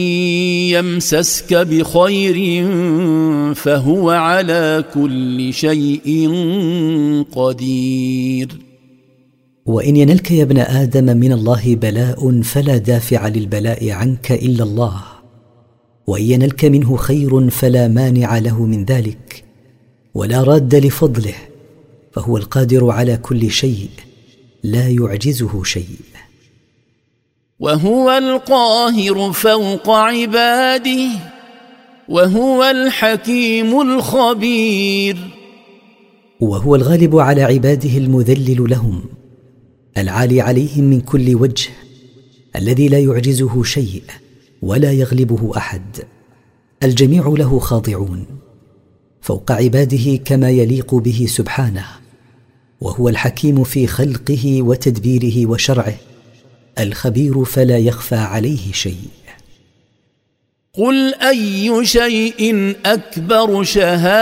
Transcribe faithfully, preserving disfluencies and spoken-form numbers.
يمسسك بخير فهو على كل شيء قدير. وإن ينلك يا ابن آدم من الله بلاء فلا دافع للبلاء عنك إلا الله، وإن ينلك منه خير فلا مانع له من ذلك ولا راد لفضله، فهو القادر على كل شيء لا يعجزه شيء. وهو القاهر فوق عباده وهو الحكيم الخبير. وهو الغالب على عباده المذلل لهم، العالي عليهم من كل وجه، الذي لا يعجزه شيء ولا يغلبه أحد، الجميع له خاضعون فوق عباده كما يليق به سبحانه. وهو الحكيم في خلقه وتدبيره وشرعه، الخبير فلا يخفى عليه شيء. قل أي شيء أكبر شهادة